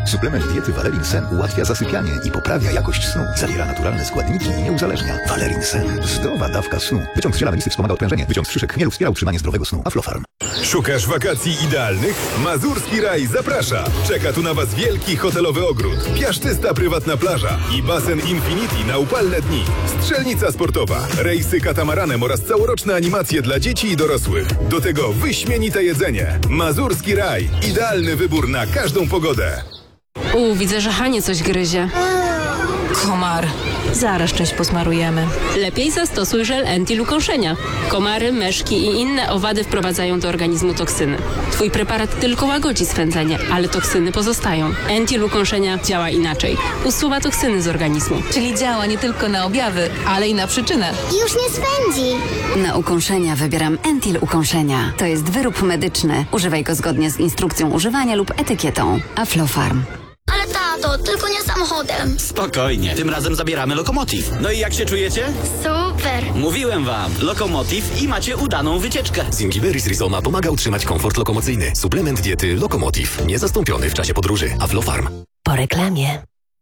Suplement diety Valerin Sen ułatwia zasypianie i poprawia jakość snu. Zawiera naturalne składniki i nie uzależnia. Valerin Sen. Zdrowa dawka snu. Wyciąg z ziela melisy wspomaga odprężenie. Wyciąg z szyszek chmielu wspiera utrzymanie zdrowego snu. Aflofarm. Szukasz wakacji idealnych? Mazurski Raj zaprasza. Czeka tu na Was wielki hotelowy ogród, piaszczysta prywatna plaża i basen Infinity na upalne dni. Strzelnica sportowa, rejsy katamaranem oraz całoroczne animacje dla dzieci i dorosłych. Do tego wyśmienite jedzenie. Mazurski Raj. Idealny wybór na każdą pogodę. Widzę, że Hanie coś gryzie. Komar. Zaraz czymś posmarujemy. Lepiej zastosuj żel Entil ukąszenia. Komary, myszki i inne owady wprowadzają do organizmu toksyny. Twój preparat tylko łagodzi swędzenie, ale toksyny pozostają. Entil ukąszenia działa inaczej. Usuwa toksyny z organizmu. Czyli działa nie tylko na objawy, ale i na przyczynę. Już nie swędzi. Na ukąszenia wybieram Entil ukąszenia. To jest wyrób medyczny. Używaj go zgodnie z instrukcją używania lub etykietą. Aflofarm. Ale tato, tylko nie samochodem. Spokojnie, tym razem zabieramy Lokomotiv. No i jak się czujecie? Super. Mówiłem wam, Lokomotiv i macie udaną wycieczkę. Zingiberis rhizoma pomaga utrzymać komfort lokomocyjny. Suplement diety Lokomotiv. Niezastąpiony w czasie podróży. Aflofarm. Po reklamie.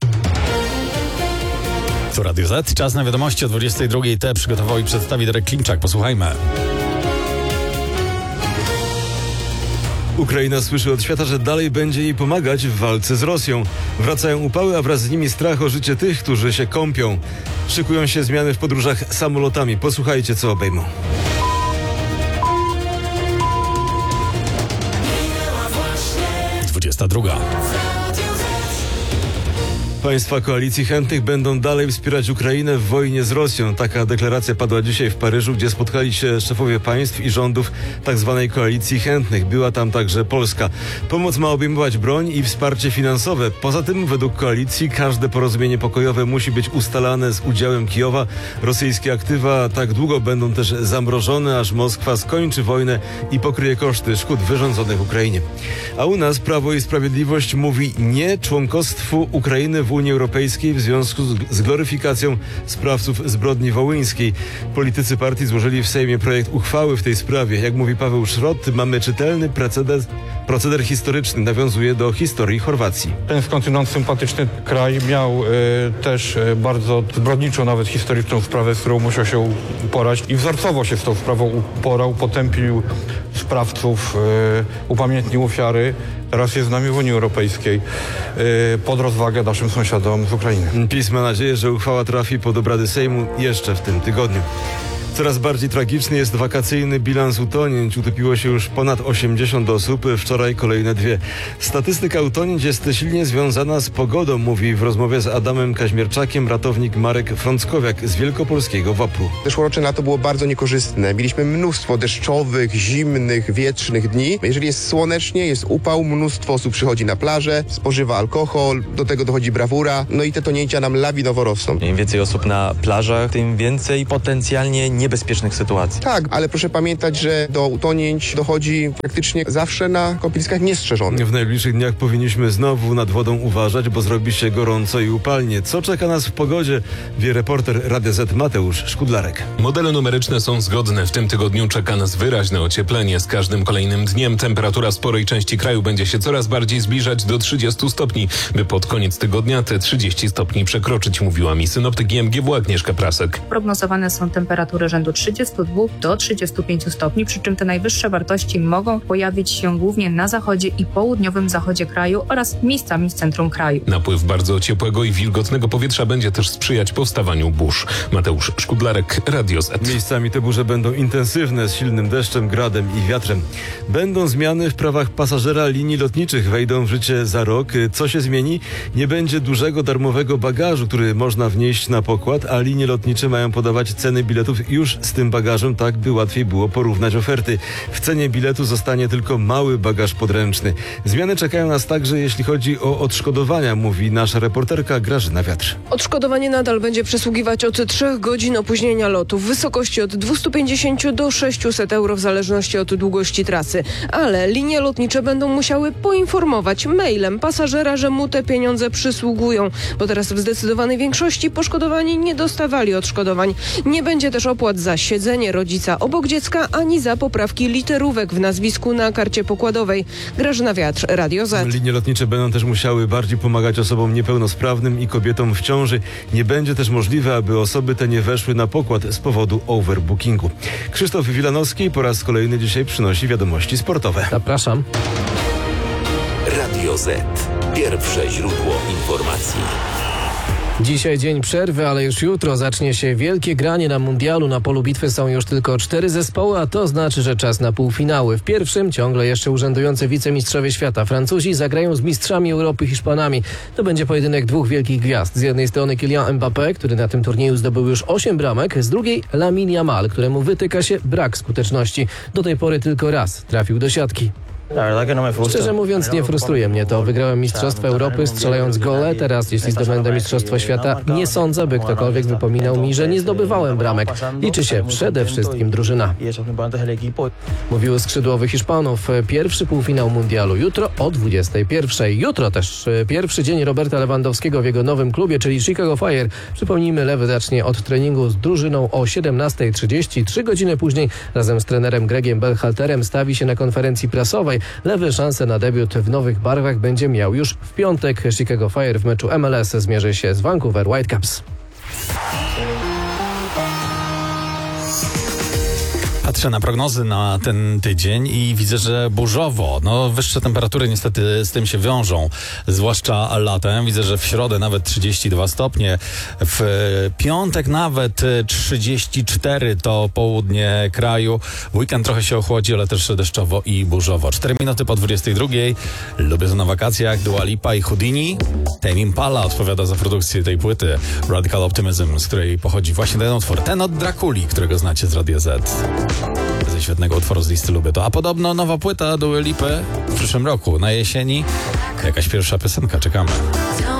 To Radio Z. Czas na wiadomości o 22:00. Te przygotował i przedstawi Darek Klimczak. Posłuchajmy. Ukraina słyszy od świata, że dalej będzie jej pomagać w walce z Rosją. Wracają upały, a wraz z nimi strach o życie tych, którzy się kąpią. Szykują się zmiany w podróżach samolotami. Posłuchajcie, co obejmą. Druga. Państwa koalicji chętnych będą dalej wspierać Ukrainę w wojnie z Rosją. Taka deklaracja padła dzisiaj w Paryżu, gdzie spotkali się szefowie państw i rządów tzw. koalicji chętnych. Była tam także Polska. Pomoc ma obejmować broń i wsparcie finansowe. Poza tym, według koalicji, każde porozumienie pokojowe musi być ustalane z udziałem Kijowa. Rosyjskie aktywa tak długo będą też zamrożone, aż Moskwa skończy wojnę i pokryje koszty szkód wyrządzonych Ukrainie. A u nas Prawo i Sprawiedliwość mówi nie członkostwu Ukrainy w Unii Europejskiej w związku z gloryfikacją sprawców zbrodni wołyńskiej. Politycy partii złożyli w Sejmie projekt uchwały w tej sprawie. Jak mówi Paweł Szrot, mamy czytelny proceder historyczny. Nawiązuje do historii Chorwacji. Ten skądinąd sympatyczny kraj miał też bardzo zbrodniczą, nawet historyczną sprawę, z którą musiał się uporać i wzorcowo się z tą sprawą uporał, potępił sprawców, upamiętnił ofiary. Teraz jest z nami w Unii Europejskiej pod rozwagę naszym sąsiadom z Ukrainy. PiS ma nadzieję, że uchwała trafi pod obrady Sejmu jeszcze w tym tygodniu. Coraz bardziej tragiczny jest wakacyjny bilans utonięć. Utopiło się już ponad 80 osób, wczoraj kolejne 2. Statystyka utonięć jest silnie związana z pogodą, mówi w rozmowie z Adamem Kaźmierczakiem ratownik Marek Frąckowiak z wielkopolskiego WAP-u. Zeszłoroczne lato było bardzo niekorzystne. Mieliśmy mnóstwo deszczowych, zimnych, wietrznych dni. Jeżeli jest słonecznie, jest upał, mnóstwo osób przychodzi na plażę, spożywa alkohol, do tego dochodzi brawura, no i te tonięcia nam lawinowo rosną. Im więcej osób na plażach, tym więcej potencjalnie niebezpiecznych sytuacji. Tak, ale proszę pamiętać, że do utonięć dochodzi praktycznie zawsze na kąpieliskach niestrzeżonych. W najbliższych dniach powinniśmy znowu nad wodą uważać, bo zrobi się gorąco i upalnie. Co czeka nas w pogodzie, wie reporter Radia Z Mateusz Szkudlarek. Modele numeryczne są zgodne. W tym tygodniu czeka nas wyraźne ocieplenie. Z każdym kolejnym dniem temperatura sporej części kraju będzie się coraz bardziej zbliżać do 30 stopni, by pod koniec tygodnia te 30 stopni przekroczyć, mówiła mi synoptyk IMGW Agnieszka Prasek. Prognozowane są temperatury rzędu 32 do 35 stopni, przy czym te najwyższe wartości mogą pojawić się głównie na zachodzie i południowym zachodzie kraju oraz miejscami w centrum kraju. Napływ bardzo ciepłego i wilgotnego powietrza będzie też sprzyjać powstawaniu burz. Mateusz Szkudlarek, Radio Z. Miejscami te burze będą intensywne, z silnym deszczem, gradem i wiatrem. Będą zmiany w prawach pasażera linii lotniczych, wejdą w życie za rok. Co się zmieni? Nie będzie dużego darmowego bagażu, który można wnieść na pokład, a linie lotnicze mają podawać ceny biletów już z tym bagażem, tak by łatwiej było porównać oferty. W cenie biletu zostanie tylko mały bagaż podręczny. Zmiany czekają nas także, jeśli chodzi o odszkodowania, mówi nasza reporterka Grażyna Wiatr. Odszkodowanie nadal będzie przysługiwać od 3 godzin opóźnienia lotu w wysokości od 250 do 600 euro w zależności od długości trasy. Ale linie lotnicze będą musiały poinformować mailem pasażera, że mu te pieniądze przysługują, bo teraz w zdecydowanej większości poszkodowani nie dostawali odszkodowań. Nie będzie też opłat opłat za siedzenie rodzica obok dziecka, ani za poprawki literówek w nazwisku na karcie pokładowej. Grażyna Wiatr, Radio Z. Linie lotnicze będą też musiały bardziej pomagać osobom niepełnosprawnym i kobietom w ciąży. Nie będzie też możliwe, aby osoby te nie weszły na pokład z powodu overbookingu. Krzysztof Wilanowski po raz kolejny dzisiaj przynosi wiadomości sportowe. Zapraszam. Radio Z. Pierwsze źródło informacji. Dzisiaj dzień przerwy, ale już jutro zacznie się wielkie granie na mundialu. Na polu bitwy są już tylko 4 zespoły, a to znaczy, że czas na półfinały. W pierwszym ciągle jeszcze urzędujący wicemistrzowie świata Francuzi zagrają z mistrzami Europy Hiszpanami. To będzie pojedynek dwóch wielkich gwiazd. Z jednej strony Kylian Mbappé, który na tym turnieju zdobył już 8 bramek, z drugiej Lamine Yamal, któremu wytyka się brak skuteczności. Do tej pory tylko raz trafił do siatki. Szczerze mówiąc, nie frustruje mnie to. Wygrałem Mistrzostwo Europy strzelając gole. Teraz, jeśli zdobędę Mistrzostwo Świata, nie sądzę, by ktokolwiek wypominał mi, że nie zdobywałem bramek. Liczy się przede wszystkim drużyna. Mówił skrzydłowy Hiszpanów. Pierwszy półfinał mundialu jutro o 21:00. Jutro też pierwszy dzień Roberta Lewandowskiego w jego nowym klubie, czyli Chicago Fire. Przypomnijmy, Lewy zacznie od treningu z drużyną o 17:30. 3 godziny później razem z trenerem Gregiem Berhalterem stawi się na konferencji prasowej. Lewy szansę na debiut w nowych barwach będzie miał już w piątek. Chicago Fire w meczu MLS zmierzy się z Vancouver Whitecaps. Patrzę na prognozy na ten tydzień i widzę, że burzowo. Wyższe temperatury niestety z tym się wiążą, zwłaszcza latem. Widzę, że w środę nawet 32 stopnie, w piątek nawet 34 to południe kraju. W weekend trochę się ochłodzi, ale też deszczowo i burzowo. 4 minuty po 22:00. Lubię to na wakacjach. Dua Lipa i Houdini. Tame Impala odpowiada za produkcję tej płyty Radical Optimism, z której pochodzi właśnie ten utwór. Ten od Drakuli, którego znacie z Radia Z. Ze świetnego utworu z listy Lubię to. A podobno nowa płyta Dua Lipy w przyszłym roku, na jesieni. Jakaś pierwsza piosenka, czekamy.